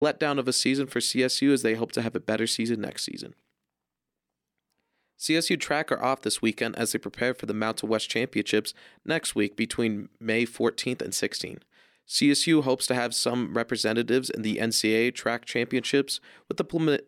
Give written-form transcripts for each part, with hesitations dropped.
letdown of a season for CSU as they hope to have a better season next season. CSU track are off this weekend as they prepare for the Mountain West Championships next week between May 14th and 16th. CSU hopes to have some representatives in the NCAA track championships, with the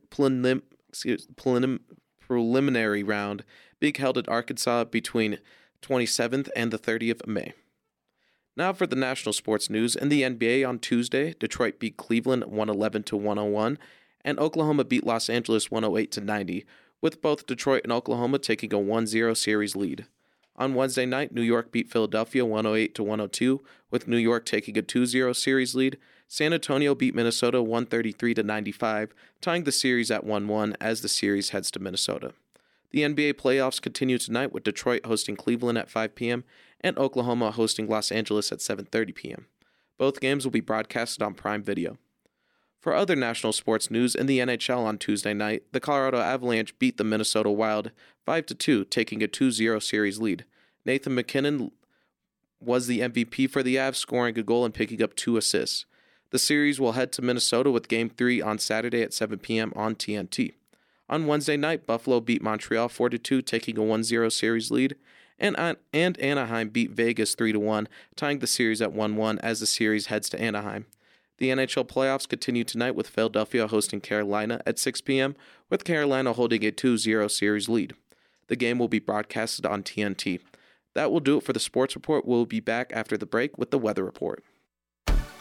preliminary round being held at Arkansas between 27th and the 30th of May. Now for the national sports news. In the NBA on Tuesday, Detroit beat Cleveland 111-101, and Oklahoma beat Los Angeles 108-90, with both Detroit and Oklahoma taking a 1-0 series lead. On Wednesday night, New York beat Philadelphia 108-102, with New York taking a 2-0 series lead. San Antonio beat Minnesota 133-95, tying the series at 1-1 as the series heads to Minnesota. The NBA playoffs continue tonight with Detroit hosting Cleveland at 5 p.m. and Oklahoma hosting Los Angeles at 7:30 p.m. Both games will be broadcasted on Prime Video. For other national sports news, in the NHL on Tuesday night, the Colorado Avalanche beat the Minnesota Wild 5-2, taking a 2-0 series lead. Nathan MacKinnon was the MVP for the Avs, scoring a goal and picking up 2 assists. The series will head to Minnesota with Game 3 on Saturday at 7 p.m. on TNT. On Wednesday night, Buffalo beat Montreal 4-2, taking a 1-0 series lead, and Anaheim beat Vegas 3-1, tying the series at 1-1 as the series heads to Anaheim. The NHL playoffs continue tonight with Philadelphia hosting Carolina at 6 p.m., with Carolina holding a 2-0 series lead. The game will be broadcasted on TNT. That will do it for the Sports Report. We'll be back after the break with the Weather Report.